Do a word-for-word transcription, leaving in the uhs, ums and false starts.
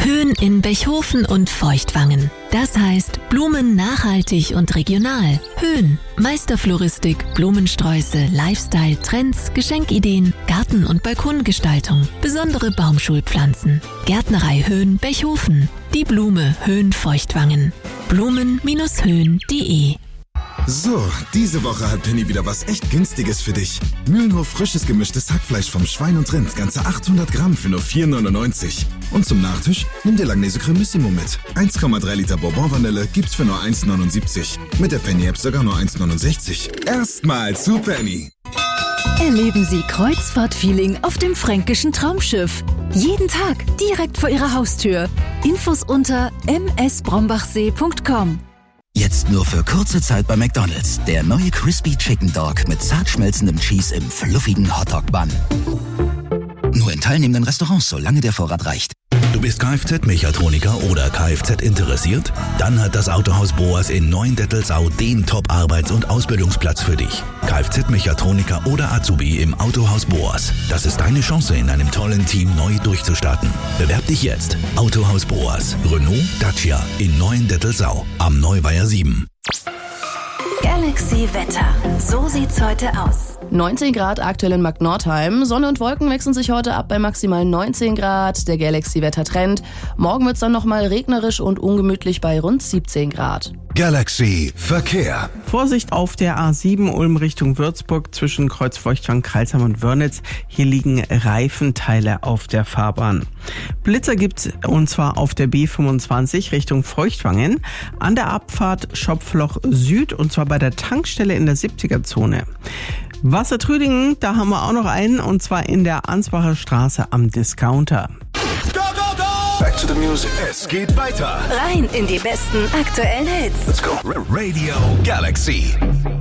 Höhen in Bechhofen und Feuchtwangen. Das heißt Blumen nachhaltig und regional. Höhen, Meisterfloristik, Blumensträuße, Lifestyle, Trends, Geschenkideen, Garten- und Balkongestaltung, besondere Baumschulpflanzen. Gärtnerei Höhen Bechhofen. Die Blume Höhen Feuchtwangen. Blumen Höhen punkt de. So, diese Woche hat Penny wieder was echt Günstiges für dich. Mühlenhof frisches gemischtes Hackfleisch vom Schwein und Rind, ganze achthundert Gramm für nur vier neunundneunzig. Und zum Nachtisch, nimm dir Langnese Cremissimo mit. eins Komma drei Liter Bourbon-Vanille gibt's für nur eins neunundsiebzig. Mit der Penny-App sogar nur eins neunundsechzig. Erstmal zu Penny. Erleben Sie Kreuzfahrt-Feeling auf dem fränkischen Traumschiff. Jeden Tag direkt vor Ihrer Haustür. Infos unter m s brombachsee punkt com. Jetzt nur für kurze Zeit bei McDonald's. Der neue Crispy Chicken Dog mit zart schmelzendem Cheese im fluffigen Hotdog-Bun. Nur in teilnehmenden Restaurants, solange der Vorrat reicht. Du bist Kfz-Mechatroniker oder Kfz interessiert? Dann hat das Autohaus Boas in Neuendettelsau den Top-Arbeits- und Ausbildungsplatz für dich. Kfz-Mechatroniker oder Azubi im Autohaus Boas. Das ist deine Chance, in einem tollen Team neu durchzustarten. Bewerb dich jetzt. Autohaus Boas. Renault, Dacia in Neuendettelsau. Am Neuweiher sieben. Galaxy Wetter. So sieht's heute aus. neunzehn Grad aktuell in Markt Nordheim. Sonne und Wolken wechseln sich heute ab bei maximal neunzehn Grad. Der Galaxy-Wetter-Trend. Morgen wird's dann nochmal regnerisch und ungemütlich bei rund siebzehn Grad. Galaxy Verkehr. Vorsicht auf der A sieben Ulm Richtung Würzburg zwischen Kreuzfeuchtwang, Crailsheim und Wörnitz. Hier liegen Reifenteile auf der Fahrbahn. Blitzer gibt's und zwar auf der B fünfundzwanzig Richtung Feuchtwangen, an der Abfahrt Schopfloch Süd und zwar bei der Tankstelle in der siebziger Zone. Wassertrüdingen, da haben wir auch noch einen und zwar in der Ansbacher Straße am Discounter. Go, go, go! Back to the music. Es geht weiter. Rein in die besten aktuellen Hits. Let's go. Radio Galaxy.